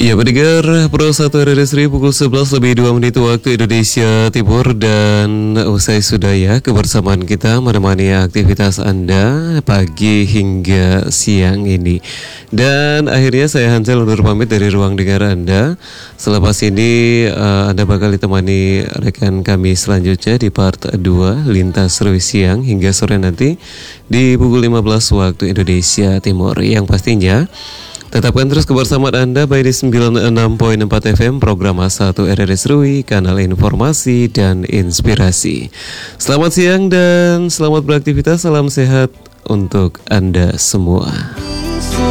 Ya, pendengar Pro 1 RRI Sri pukul 11 lebih 2 menit waktu Indonesia Timur. Dan usai sudah ya kebersamaan kita menemani aktivitas Anda pagi hingga siang ini. Dan akhirnya saya Hansel undur pamit dari ruang dengar Anda. Selepas ini Anda bakal ditemani rekan kami selanjutnya di part 2 Lintas Seru Siang hingga sore nanti di pukul 15 waktu Indonesia Timur. Yang pastinya tetapkan terus kebersamaan Anda baik di 96.4 FM program A1 RRI Serui, kanal informasi dan inspirasi. Selamat siang dan selamat beraktivitas. Salam sehat untuk Anda semua.